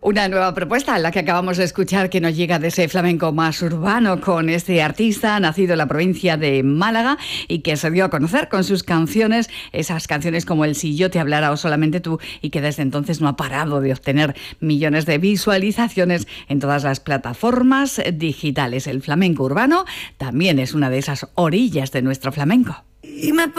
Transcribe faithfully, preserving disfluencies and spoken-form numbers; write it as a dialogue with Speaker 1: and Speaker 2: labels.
Speaker 1: Una nueva propuesta, la que acabamos de escuchar, que nos llega de ese flamenco más urbano con este artista nacido en la provincia de Málaga y que se dio a conocer con sus canciones, esas canciones como el Si yo te hablara o Solamente tú, y que desde entonces no ha parado de obtener millones de visualizaciones en todas las plataformas digitales. El flamenco urbano también es una de esas orillas de nuestro flamenco.
Speaker 2: Y me